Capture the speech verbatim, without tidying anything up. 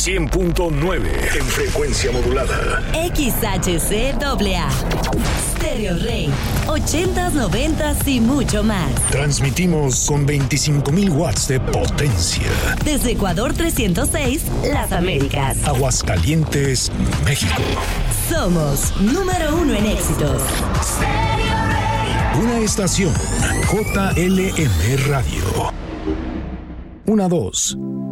cien punto nueve en frecuencia modulada. X H C A A. Stereo Rey. ochentas, noventas y mucho más. Transmitimos con veinticinco mil watts de potencia. Desde Ecuador trescientos seis, Las Américas. Aguascalientes, México. Somos número uno en éxitos. Una estación J L M Radio. Una dos.